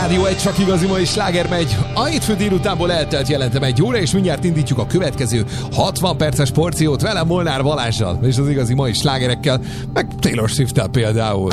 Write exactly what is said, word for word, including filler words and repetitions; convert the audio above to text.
Rádió egy csak igazi mai sláger megy. A hétfő délutánból eltelt jelentem egy óra, és mindjárt indítjuk a következő hatvan perces porciót velem Molnár Balázssal, és az igazi mai slágerekkel, meg Taylor Swift-tel például.